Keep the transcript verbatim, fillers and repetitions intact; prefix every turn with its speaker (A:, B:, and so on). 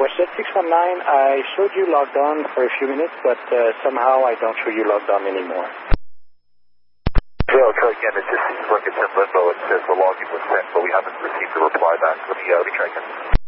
A: WestJet six one nine, I showed you logged on for a few minutes, but uh, somehow I don't show you logged on anymore.
B: Well, so again, it just seems like it's in limbo. It says the login was sent, but we haven't received a reply back. Let me, uh, let me try again.